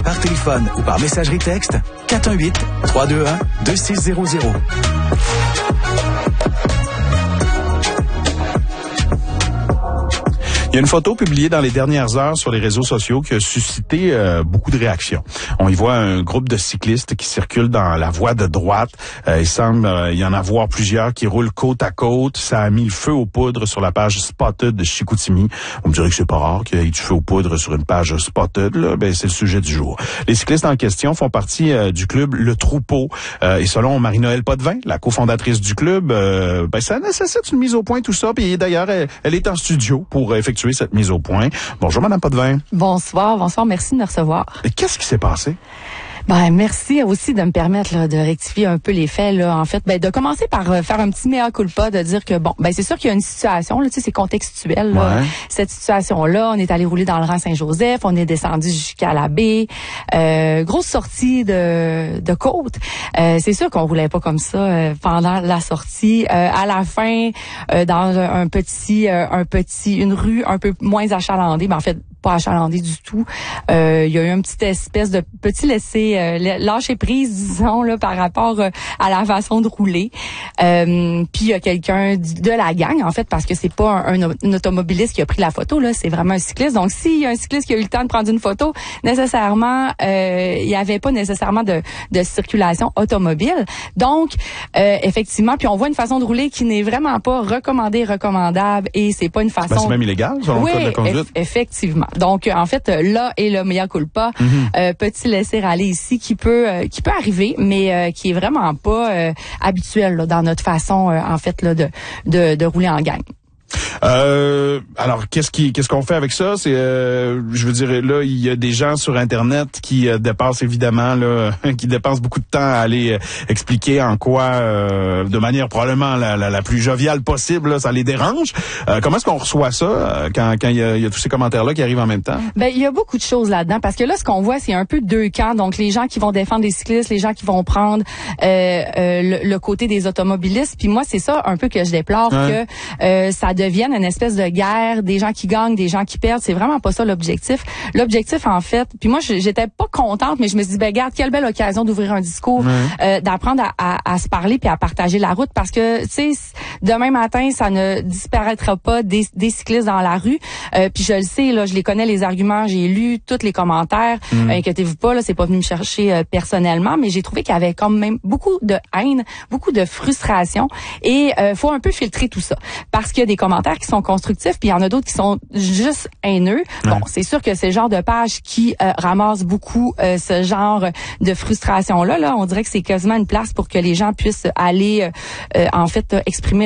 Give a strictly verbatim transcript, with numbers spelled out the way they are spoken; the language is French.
par téléphone ou par messagerie texte, quatre un huit, trois deux un, deux six zéro zéro. Il y a une photo publiée dans les dernières heures sur les réseaux sociaux qui a suscité euh, beaucoup de réactions. On y voit un groupe de cyclistes qui circulent dans la voie de droite. Euh, il semble euh, y en avoir plusieurs qui roulent côte à côte. Ça a mis le feu aux poudres sur la page Spotted de Chicoutimi. Vous me direz que c'est pas rare qu'il y ait du feu aux poudres sur une page Spotted. Là. Ben, c'est le sujet du jour. Les cyclistes en question font partie euh, du club Le Troupeau. Euh, et selon Marie-Noëlle Potvin, la cofondatrice du club, euh, ben, ça nécessite une mise au point, tout ça. Puis d'ailleurs, elle, elle est en studio pour effectuer cette mise au point. Bonjour, Madame Potvin. Bonsoir, bonsoir, merci de me recevoir. Et qu'est-ce qui s'est passé? Ben merci aussi de me permettre là, de rectifier un peu les faits là. En fait, ben de commencer par euh, faire un petit mea culpa, de dire que bon, ben c'est sûr qu'il y a une situation là, tu sais, c'est contextuel là. Ouais. Cette situation là, on est allé rouler dans le rang Saint-Joseph, on est descendu jusqu'à la baie, euh, grosse sortie de de côte. Euh, c'est sûr qu'on roulait pas comme ça euh, pendant la sortie. Euh, à la fin, euh, dans un petit euh, un petit une rue un peu moins achalandée, ben en fait pas achalandé du tout. Euh, il y a eu une petite espèce de petit laisser euh, lâcher prise, disons là, par rapport euh, à la façon de rouler. Euh, puis il y a quelqu'un de la gang, en fait, parce que c'est pas un, un, un automobiliste qui a pris la photo là, c'est vraiment un cycliste. Donc s'il y a un cycliste qui a eu le temps de prendre une photo, nécessairement, euh, il y avait pas nécessairement de, de circulation automobile. Donc euh, effectivement, puis on voit une façon de rouler qui n'est vraiment pas recommandée, recommandable, et c'est pas une façon. Ben, c'est même illégal selon oui, le code de la conduite. Eff- effectivement. Donc, en fait, là est le mea culpa. Mm-hmm. Euh, petit laisser-aller ici qui peut euh, qui peut arriver, mais euh, qui est vraiment pas euh, habituel là, dans notre façon, euh, en fait, là, de, de, de rouler en gang. Euh, alors, qu'est-ce qui, qu'est-ce qu'on fait avec ça? C'est, euh, je veux dire, là, il y a des gens sur Internet qui euh, dépensent évidemment, là, qui dépensent beaucoup de temps à aller euh, expliquer en quoi, euh, de manière probablement la, la, la plus joviale possible, là, ça les dérange. Euh, comment est-ce qu'on reçoit ça euh, quand, quand il y a, il y a tous ces commentaires-là qui arrivent en même temps? Ben, il y a beaucoup de choses là-dedans, parce que là, ce qu'on voit, c'est un peu deux camps. Donc, les gens qui vont défendre les cyclistes, les gens qui vont prendre euh, euh, le, le côté des automobilistes. Puis moi, c'est ça un peu que je déplore, ouais. que euh, ça devienne une espèce de guerre, des gens qui gagnent, des gens qui perdent. C'est vraiment pas ça l'objectif. L'objectif, en fait, puis moi, j'étais pas contente, mais je me suis dit, ben regarde, quelle belle occasion d'ouvrir un discours, ouais. euh, d'apprendre à, à, à se parler puis à partager la route, parce que, tu sais, demain matin, ça ne disparaîtra pas des, des cyclistes dans la rue. Euh, puis je le sais, là, je les connais, les arguments, j'ai lu tous les commentaires. Mm. Euh, inquiétez-vous pas, là, c'est pas venu me chercher euh, personnellement, mais j'ai trouvé qu'il y avait quand même beaucoup de haine, beaucoup de frustration, et euh, faut un peu filtrer tout ça, parce qu'il y a des commentaires qui sont constructifs, puis il y en a d'autres qui sont juste haineux. Ouais. Bon, c'est sûr que c'est le genre de page qui euh, ramasse beaucoup euh, ce genre de frustration-là. Là, on dirait que c'est quasiment une place pour que les gens puissent aller, euh, euh, en fait, exprimer